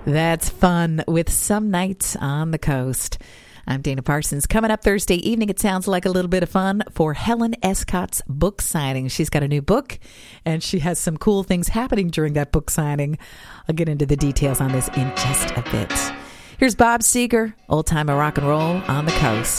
That's fun with Some Nights on the Coast. I'm Dana Parsons. Coming up Thursday evening, it sounds like a little bit of fun for Helen Escott's book signing. She's got a new book, and she has some cool things happening during that book signing. I'll get into the details on this in just a bit. Here's Bob Seger, Old Time Rock and Roll on the Coast.